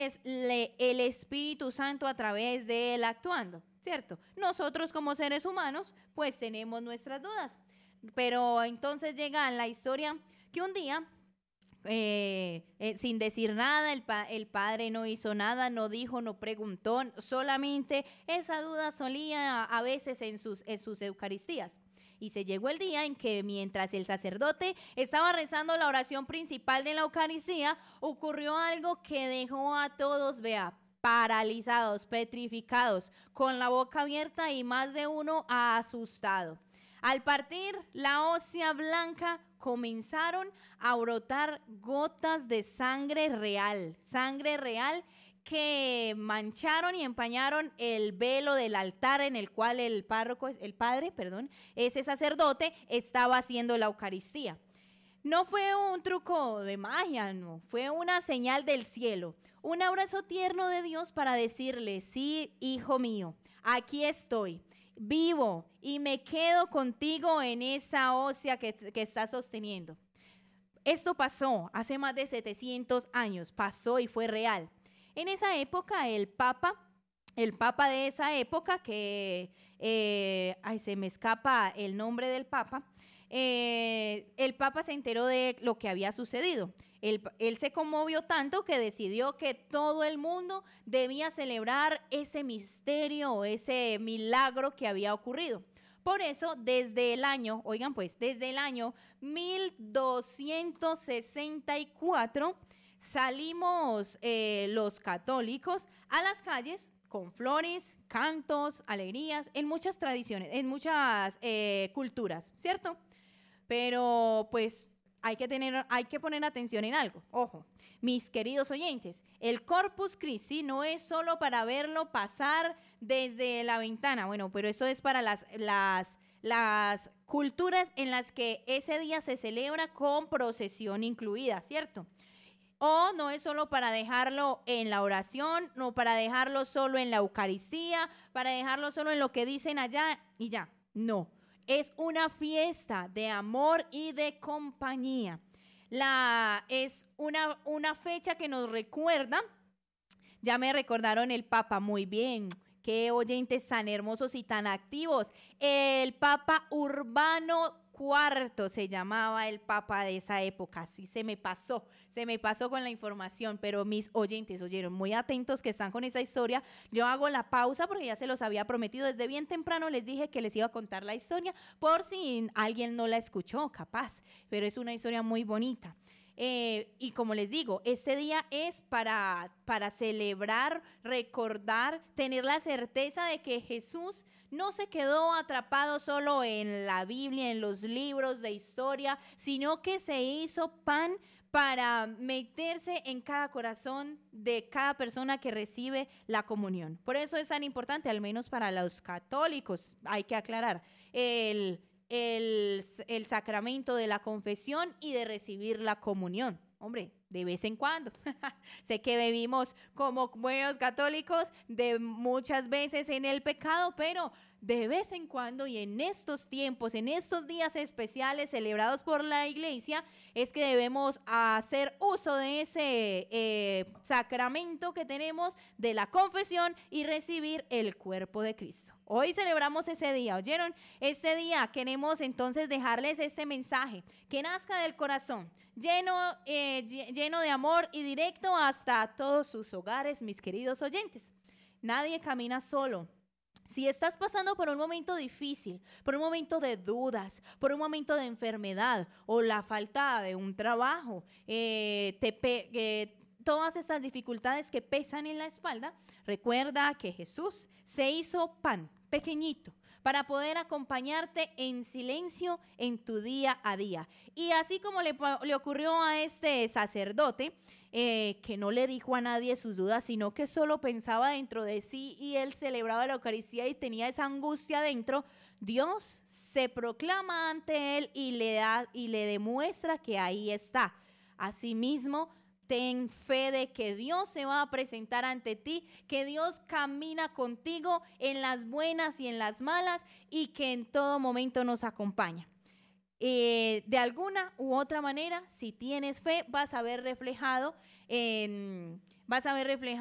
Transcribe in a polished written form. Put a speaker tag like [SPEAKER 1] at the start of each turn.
[SPEAKER 1] el Espíritu Santo a través de él actuando, ¿cierto? Nosotros como seres humanos, pues tenemos nuestras dudas. Pero entonces llega la historia que un día, sin decir nada, el padre no hizo nada, no dijo, no preguntó, solamente esa duda solía a veces en sus Eucaristías. Y se llegó el día en que mientras el sacerdote estaba rezando la oración principal de la Eucaristía, ocurrió algo que dejó a todos, vea, paralizados, petrificados, con la boca abierta y más de uno asustado. Al partir la hostia blanca, comenzaron a brotar gotas de sangre real que mancharon y empañaron el velo del altar en el cual el padre, ese sacerdote estaba haciendo la Eucaristía. No fue un truco de magia, no, fue una señal del cielo, un abrazo tierno de Dios para decirle: sí, hijo mío, aquí estoy, vivo y me quedo contigo en esa hostia que estás sosteniendo. Esto pasó hace más de 700 años, pasó y fue real. En esa época el papa de esa época, que se me escapa el nombre del papa, el papa se enteró de lo que había sucedido. Él se conmovió tanto que decidió que todo el mundo debía celebrar ese misterio o ese milagro que había ocurrido. Por eso, desde el año 1264, salimos los católicos a las calles con flores, cantos, alegrías, en muchas tradiciones, en muchas culturas, ¿cierto? Pero pues hay que poner atención en algo. Ojo, mis queridos oyentes, el Corpus Christi no es solo para verlo pasar desde la ventana. Bueno, pero eso es para las culturas en las que ese día se celebra con procesión incluida, ¿cierto? O no es solo para dejarlo en la oración, no para dejarlo solo en la Eucaristía, para dejarlo solo en lo que dicen allá y ya. No, es una fiesta de amor y de compañía. Es una fecha que nos recuerda, ya me recordaron el Papa, muy bien, qué oyentes tan hermosos y tan activos. El Papa Urbano IV se llamaba el Papa de esa época. Sí, se me pasó con la información, pero mis oyentes oyeron muy atentos que están con esa historia. Yo hago la pausa porque ya se los había prometido. Desde bien temprano les dije que les iba a contar la historia por si alguien no la escuchó, capaz, pero es una historia muy bonita. Y como les digo, este día es para celebrar, recordar, tener la certeza de que Jesús no se quedó atrapado solo en la Biblia, en los libros de historia, sino que se hizo pan para meterse en cada corazón de cada persona que recibe la comunión. Por eso es tan importante, al menos para los católicos, hay que aclarar, el sacramento de la confesión y de recibir la comunión. Hombre, de vez en cuando. Sé que vivimos como buenos católicos de muchas veces en el pecado, pero de vez en cuando y en estos tiempos, en estos días especiales celebrados por la iglesia, es que debemos hacer uso de ese sacramento que tenemos de la confesión y recibir el cuerpo de Cristo. Hoy celebramos ese día, ¿oyeron? Este día queremos entonces dejarles este mensaje que nazca del corazón, lleno de amor y directo hasta todos sus hogares, mis queridos oyentes. Nadie camina solo. Si estás pasando por un momento difícil, por un momento de dudas, por un momento de enfermedad o la falta de un trabajo, todas esas dificultades que pesan en la espalda, recuerda que Jesús se hizo pan pequeñito para poder acompañarte en silencio en tu día a día. Y así como le ocurrió a este sacerdote, que no le dijo a nadie sus dudas, sino que solo pensaba dentro de sí y él celebraba la Eucaristía y tenía esa angustia dentro, Dios se proclama ante él y le demuestra que ahí está. Asimismo, ten fe de que Dios se va a presentar ante ti, que Dios camina contigo en las buenas y en las malas y que en todo momento nos acompaña. De alguna u otra manera, si tienes fe, vas a ver reflejado vas a ver reflejado